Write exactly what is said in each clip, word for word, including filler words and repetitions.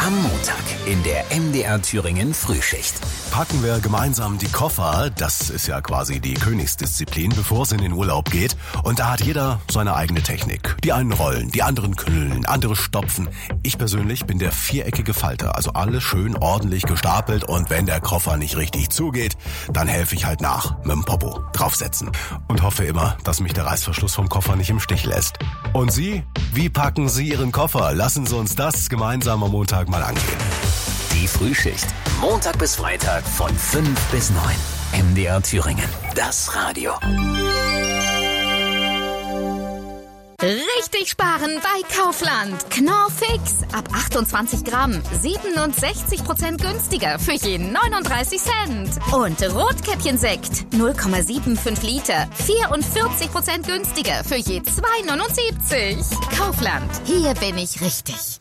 Am Montag in der M D R Thüringen Frühschicht. Packen wir gemeinsam die Koffer, das ist ja quasi die Königsdisziplin, bevor es in den Urlaub geht. Und da hat jeder seine eigene Technik. Die einen rollen, die anderen knüllen, andere stopfen. Ich persönlich bin der viereckige Falter, also alles schön ordentlich gestapelt. Und wenn der Koffer nicht richtig zugeht, dann helfe ich halt nach, mit dem Popo draufsetzen. Und hoffe immer, dass mich der Reißverschluss vom Koffer nicht im Stich lässt. Und Sie? Wie packen Sie Ihren Koffer? Lassen Sie uns das gemeinsam am Montag mal angehen. Die Frühschicht. Montag bis Freitag von fünf bis neun. M D R Thüringen. Das Radio. Richtig sparen bei Kaufland. Knorr Fix. Ab achtundzwanzig Gramm. siebenundsechzig Prozent günstiger für jeden neununddreißig Cent. Und Rotkäppchensekt. null Komma fünfundsiebzig Liter. vierundvierzig Prozent günstiger für je zwei neunundsiebzig. Kaufland. Hier bin ich richtig.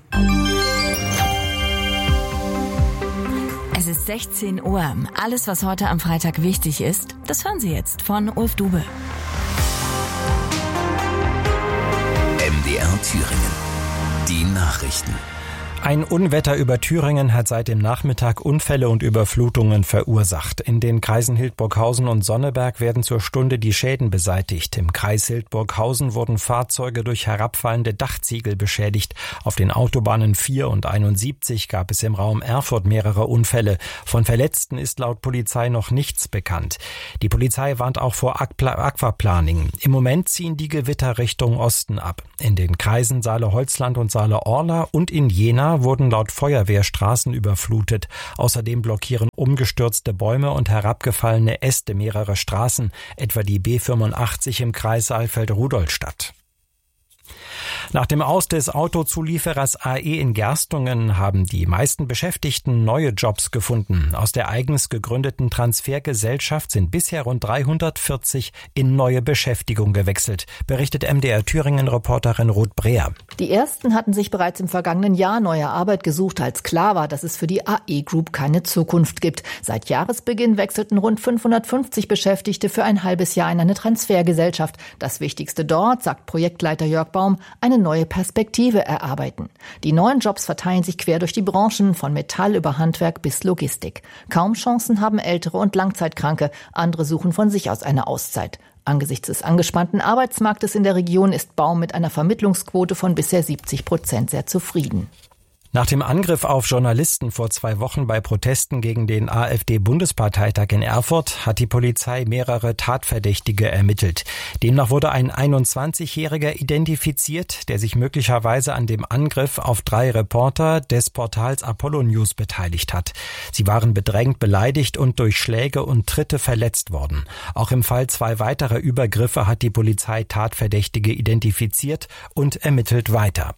Es ist sechzehn Uhr. Alles, was heute am Freitag wichtig ist, das hören Sie jetzt von Ulf Dube. M D R Thüringen. Die Nachrichten. Ein Unwetter über Thüringen hat seit dem Nachmittag Unfälle und Überflutungen verursacht. In den Kreisen Hildburghausen und Sonneberg werden zur Stunde die Schäden beseitigt. Im Kreis Hildburghausen wurden Fahrzeuge durch herabfallende Dachziegel beschädigt. Auf den Autobahnen vier und einundsiebzig gab es im Raum Erfurt mehrere Unfälle. Von Verletzten ist laut Polizei noch nichts bekannt. Die Polizei warnt auch vor Aquaplaning. Im Moment ziehen die Gewitter Richtung Osten ab. In den Kreisen Saale-Holzland und Saale-Orla und in Jena wurden laut Feuerwehr Straßen überflutet. Außerdem blockieren umgestürzte Bäume und herabgefallene Äste mehrere Straßen, etwa die B fünfundachtzig im Kreis Saalfeld-Rudolstadt. Nach dem Aus des Autozulieferers A E in Gerstungen haben die meisten Beschäftigten neue Jobs gefunden. Aus der eigens gegründeten Transfergesellschaft sind bisher rund dreihundertvierzig in neue Beschäftigung gewechselt, berichtet M D R Thüringen-Reporterin Ruth Breer. Die ersten hatten sich bereits im vergangenen Jahr neue Arbeit gesucht, als klar war, dass es für die A E Group keine Zukunft gibt. Seit Jahresbeginn wechselten rund fünfhundertfünfzig Beschäftigte für ein halbes Jahr in eine Transfergesellschaft. Das Wichtigste dort, sagt Projektleiter Jörg Baum, eine neue Perspektive erarbeiten. Die neuen Jobs verteilen sich quer durch die Branchen, von Metall über Handwerk bis Logistik. Kaum Chancen haben Ältere und Langzeitkranke, andere suchen von sich aus eine Auszeit. Angesichts des angespannten Arbeitsmarktes in der Region ist Baum mit einer Vermittlungsquote von bisher siebzig Prozent sehr zufrieden. Nach dem Angriff auf Journalisten vor zwei Wochen bei Protesten gegen den AfD-Bundesparteitag in Erfurt hat die Polizei mehrere Tatverdächtige ermittelt. Demnach wurde ein einundzwanzigjähriger identifiziert, der sich möglicherweise an dem Angriff auf drei Reporter des Portals Apollo News beteiligt hat. Sie waren bedrängt, beleidigt und durch Schläge und Tritte verletzt worden. Auch im Fall zwei weiterer Übergriffe hat die Polizei Tatverdächtige identifiziert und ermittelt weiter.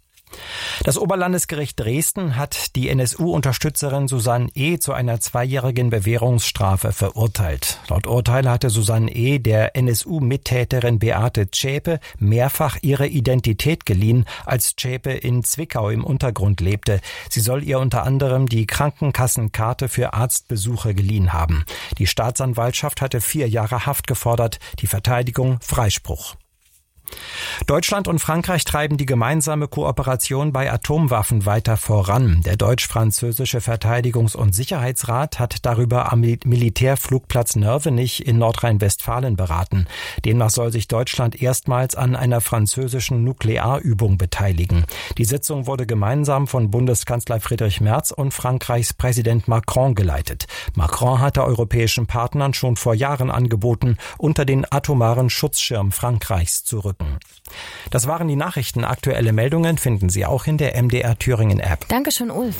Das Oberlandesgericht Dresden hat die N S U-Unterstützerin Susanne E. zu einer zweijährigen Bewährungsstrafe verurteilt. Laut Urteil hatte Susanne E. der N S U-Mittäterin Beate Zschäpe mehrfach ihre Identität geliehen, als Zschäpe in Zwickau im Untergrund lebte. Sie soll ihr unter anderem die Krankenkassenkarte für Arztbesuche geliehen haben. Die Staatsanwaltschaft hatte vier Jahre Haft gefordert, die Verteidigung Freispruch. Deutschland und Frankreich treiben die gemeinsame Kooperation bei Atomwaffen weiter voran. Der deutsch-französische Verteidigungs- und Sicherheitsrat hat darüber am Militärflugplatz Nörvenich in Nordrhein-Westfalen beraten. Demnach soll sich Deutschland erstmals an einer französischen Nuklearübung beteiligen. Die Sitzung wurde gemeinsam von Bundeskanzler Friedrich Merz und Frankreichs Präsident Macron geleitet. Macron hatte europäischen Partnern schon vor Jahren angeboten, unter den atomaren Schutzschirm Frankreichs zu rücken. Das waren die Nachrichten. Aktuelle Meldungen finden Sie auch in der M D R Thüringen App. Dankeschön, Ulf.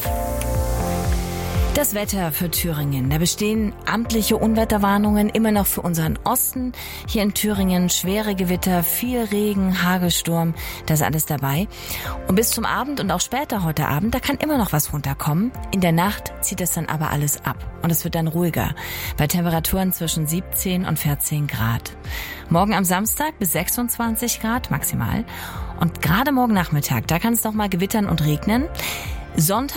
Das Wetter für Thüringen. Da bestehen amtliche Unwetterwarnungen immer noch für unseren Osten. Hier in Thüringen schwere Gewitter, viel Regen, Hagelsturm, das ist alles dabei. Und bis zum Abend und auch später heute Abend, da kann immer noch was runterkommen. In der Nacht zieht es dann aber alles ab und es wird dann ruhiger. Bei Temperaturen zwischen siebzehn und vierzehn Grad. Morgen am Samstag bis sechsundzwanzig Grad maximal. Und gerade morgen Nachmittag, da kann es noch mal gewittern und regnen. Sonntag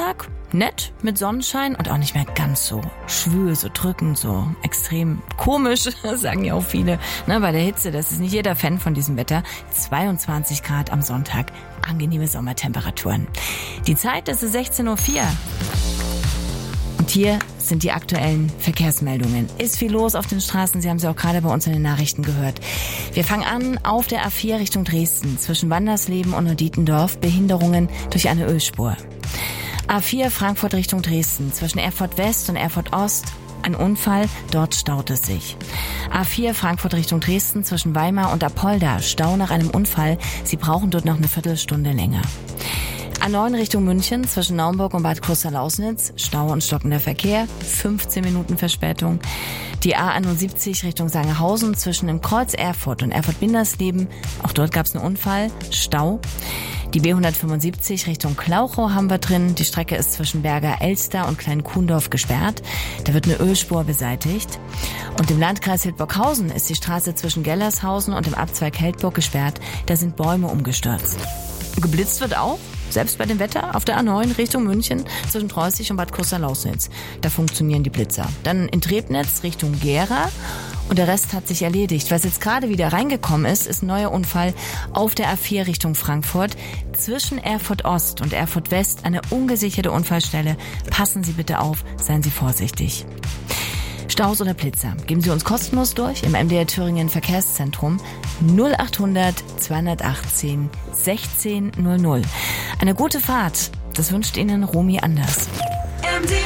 nett mit Sonnenschein und auch nicht mehr ganz so schwül, so drückend, so extrem komisch, sagen ja auch viele, ne, bei der Hitze. Das ist nicht jeder Fan von diesem Wetter. zweiundzwanzig Grad am Sonntag, angenehme Sommertemperaturen. Die Zeit, das ist sechzehn Uhr vier. Und hier sind die aktuellen Verkehrsmeldungen. Ist viel los auf den Straßen, Sie haben sie auch gerade bei uns in den Nachrichten gehört. Wir fangen an auf der A vier Richtung Dresden, zwischen Wandersleben und Dietendorf, Behinderungen durch eine Ölspur. A vier Frankfurt Richtung Dresden, zwischen Erfurt West und Erfurt Ost, ein Unfall, dort staut es sich. A vier Frankfurt Richtung Dresden, zwischen Weimar und Apolda, Stau nach einem Unfall, Sie brauchen dort noch eine Viertelstunde länger. A neun Richtung München, zwischen Naumburg und Bad Kreuznach-Lausnitz, Stau und stockender Verkehr, fünfzehn Minuten Verspätung. Die A einundsiebzig Richtung Sangerhausen, zwischen dem Kreuz Erfurt und Erfurt-Bindersleben, auch dort gab es einen Unfall, Stau. Die B hundertfünfundsiebzig Richtung Klauchau haben wir drin. Die Strecke ist zwischen Berger Elster und Klein-Kuhndorf gesperrt. Da wird eine Ölspur beseitigt. Und im Landkreis Hildburghausen ist die Straße zwischen Gellershausen und dem Abzweig Heldburg gesperrt. Da sind Bäume umgestürzt. Geblitzt wird auch, selbst bei dem Wetter, auf der A neun Richtung München zwischen Preußisch und Bad Kreuznach-Lausnitz. Da funktionieren die Blitzer. Dann in Trebnitz Richtung Gera. Und der Rest hat sich erledigt. Was jetzt gerade wieder reingekommen ist, ist ein neuer Unfall auf der A vier Richtung Frankfurt. Zwischen Erfurt Ost und Erfurt West eine ungesicherte Unfallstelle. Passen Sie bitte auf, seien Sie vorsichtig. Staus oder Blitzer, geben Sie uns kostenlos durch im M D R Thüringen Verkehrszentrum null achthundert zweihundertachtzehn sechzehn null null. Eine gute Fahrt, das wünscht Ihnen Romy Anders. M D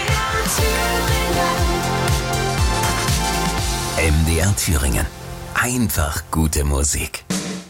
R Thüringen. M D R Thüringen. Einfach gute Musik.